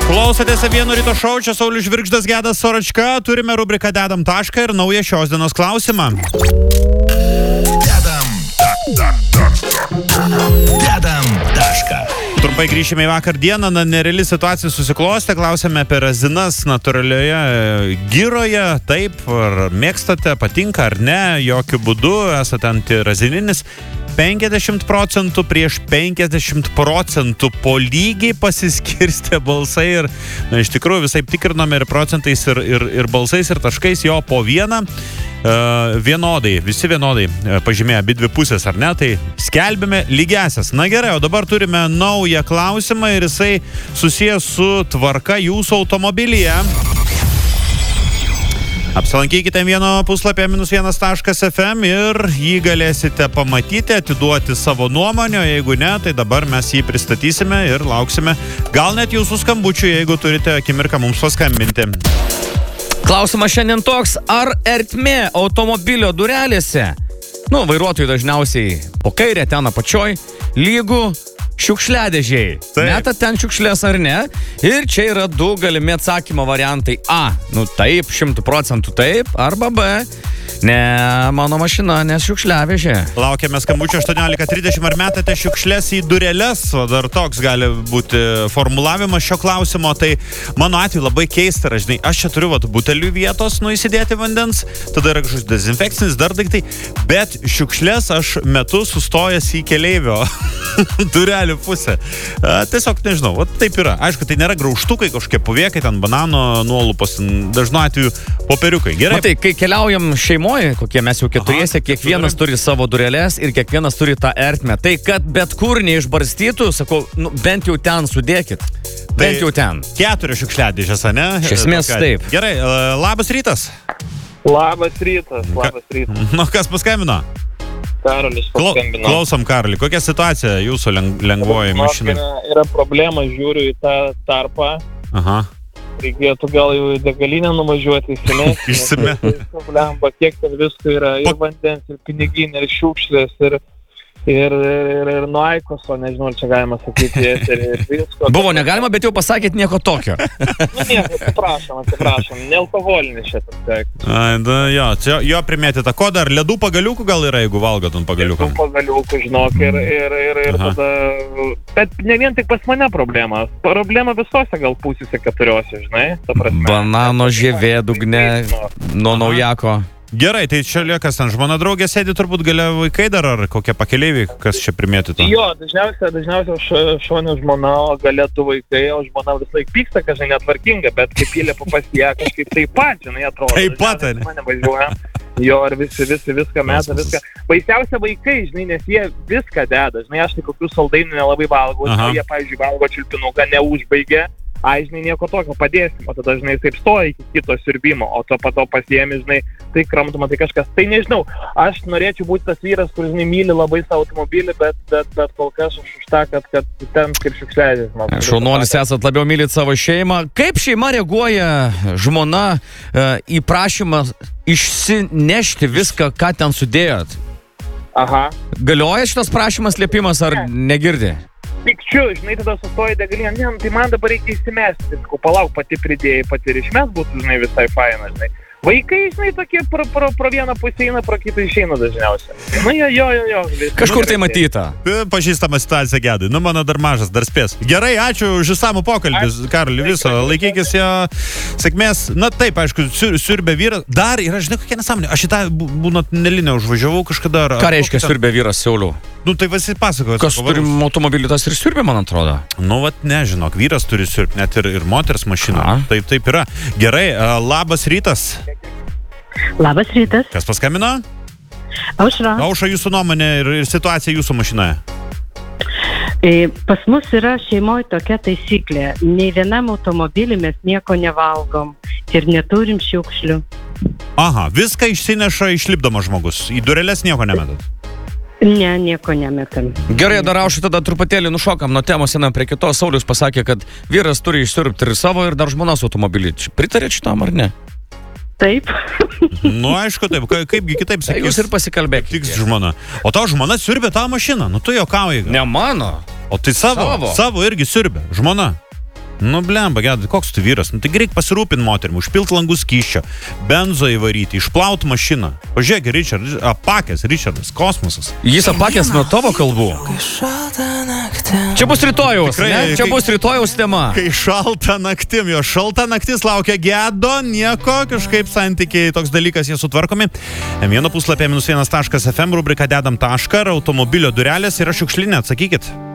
Klausotės Vieno ryto šou, čia Saulius Žvirgždas, Gedas Soračka. Turime rubriką Dedam tašką ir naują šios dienos klausimą. Dedam tašką. Trumpai grįšime į vakar dieną. Nereali situacija susiklostė. Klausėme apie razinas natūralioje giroje. Taip, ar mėgstate, patinka ar ne, jokių būdų, esate antirazininis. 50% prieš 50% po lygiai pasiskirstė balsai ir, iš tikrųjų, visai tikrinome ir procentais, ir balsais, ir taškais, jo po vieną. Vienodai, visi vienodai pažymėjo abi dvi pusės, ar ne, tai skelbime lygiasias. Na gerai, o dabar turime naują klausimą ir jisai susijęs su tvarka jūsų automobilyje. Apsilankykite vieno puslapį -1.fm ir jį galėsite pamatyti, atiduoti savo nuomonę, jeigu ne, tai dabar mes jį pristatysime ir lauksime gal net jūsų skambučių, jeigu turite akimirką mums paskambinti. Klausimas šiandien toks, ar ertmė automobilio durelėse, vairuotojai dažniausiai po kairę ten apačioj, lygų šiukšliadėžiai. Meta ten šiukšlės ar ne? Ir čia yra du galimi atsakymo variantai. A, taip, 100% taip, arba B, ne, mano mašina, nes šiukšliavežė. Laukiame skambučio 18:30, ar metate šiukšlės į dureles, o dar toks gali būti formulavimas šio klausimo, tai mano atveju labai keista, žinai, aš čia turiu butelių vietos, įsidėti vandens, tada yra kažkoks dezinfekcinis, dar daiktai, bet šiukšlės aš metu sustojęs į keleivio durelių pusę. Tiesiog nežinau, taip yra. Aišku, tai nėra graužtukai, kažkokie puvėkai, ten banano nuolupos, dažnu atveju popieriukai. Gerai. Matai, kai keliaujam šeimoje, kokie mes jau keturiese, kiekvienas turi savo dureles ir kiekvienas turi tą ertmę. Tai kad bet kur neišbarstytų, sakau, bent jau ten sudėkit. Bent jau ten. 4 šiukšliadėžės, ne? Iš esmės taip. Gerai, labas rytas. Labas rytas, labas rytas. Kas paskambino? Karolis paskambino. Klausom, Karoli, kokia situacija jūsų lengvoji mašinai? Yra problema, žiūriu į tą tarpą. Aha. Reikėtų gal jau į degalinę nuvažiuoti, Išsimesti. Problema, kiek ten visko yra, ir vandens, ir piniginė, ir šiukšlės, ir nuo Aikoso, nežinau, čia galima sakyti, ir visko. Buvo negalima, bet jau pasakėt nieko tokio. Nieko, atsiprašom, nealkoholinis šitas. Jo primėtėte. Ko dar? Ledų pagaliukų gal yra, jeigu valgot ant pagaliukų? Ledų pagaliukų, žinok, ir tada... Bet ne vien tik pas mane problema. Problema visose gal pusėse 4, žinai. Banano žievė dugne nuo naujako. Gerai, tai čia liekas ten žmona draugė sėdi, turbūt galia vaikai dar, ar kokie pakeleiviai, kas čia primėtytų? Jo, dažniausiai šonė žmona, o galia 2 vaikai, o žmona vis laik pyksta, kažkai netvarkinga, bet kaip įlėpa pas ją, kažkaip taip pat, žinai, atrodo. Taip pat, ne? Mane važiuoja, jo, ir visi viską meta, viską. Baisiausia vaikai, žinai, nes jie viską deda, žinai, aš tai kokių saldainių nelabai valgau, jie, pavyzdžiui, valgo čiulpinuką, neužbaigė. Žinai, nieko tokio, padėsim, o tada, žinai, taip stoja iki kito siurbimo, o to pato pasiemi, žinai, tai kramtuma, tai kažkas, tai nežinau, aš norėčiau būti tas vyras, kuris, žinai, myli labai savo automobilį, bet kol kas aš už tą, kad ten kaip šiukšliadės. Šaunuolis, esat labiau mylit savo šeimą. Kaip šeima reaguoja žmona į prašymą išsinešti viską, ką ten sudėjot? Aha. Galioja šitas prašymas slėpimas ar negirdi? Pikčiu, žinai, tada sustoja degalinė, tai man dabar reikia įsimesti, tai palauk, pati pridėjai, pati ir išmes būtų, žinai, visai faina, žinai. Vaikai, žinai, tokie pro vieną pusę eina, pro kitą išeina dažniausiai. Jo. Kažkur tai matyta. Pažįstama situacija, Gedai. Mano dar mažas, dar spės. Gerai, ačiū už išsamų pokalbį, Karoli, viso. Laikykis jo sėkmės. Na taip, aišku, siurbė vyras. Dar yra, žinai, kokia nesąmonė. Aš į tą būna nelinę užvažiavau kažkada. Ką reiškia siurbė vyras, Sauliau? Tai visi pasakoja. Kas turi automobilį, tas ir siurbė, man atrodo. Nežinok, vyras turi siurbti, net ir moters mašiną. Taip yra. Gerai, labas rytas. Labas rytas. Kas paskambino? Aušra. Aušra, jūsų nuomonė ir situacija jūsų mašinoje. Pas mus yra šeimoje tokia taisyklė. Nei vienam automobilį mes nieko nevalgom ir neturim šiukšlių. Aha, viską išsineša išlipdamas žmogus. Į dureles nieko nemetat? Ne, nieko nemetam. Gerai, dar Aušra, tada truputėlį nušokam nuo temos, einam prie kitos. Saulius pasakė, kad vyras turi išsiurbti ir savo, ir dar žmonos automobilį. Pritarėt šitam ar ne? Taip. Aišku, taip. Kaipgi kitaip sakys? Jūs ir pasikalbėkite. Tiks žmona. O tavo žmona siurbė tą mašiną. Tu juokauji. Ne mano. O tai savo irgi siurbė. Žmona. Nu, blemba, gedai, koks tu vyras? Nu, tai reik pasirūpinti moterim, užpilt langų skysčio, benzo įvaryti, išplaut mašiną. Pažiūrėk, Richardas, apakęs Richardas, kosmosas. Jis apakęs nuo tavo kalbų. Čia bus rytojaus, ne? Čia bus rytojaus tema. Kai šalta naktim, jo šalta naktis laukia gedo, nieko, kažkaip santykiai, toks dalykas jie sutvarkomi. Vieno puslapė -1.fm rubrika dedam tašką, ar automobilio durelės yra šiukšlinė, atsakykit.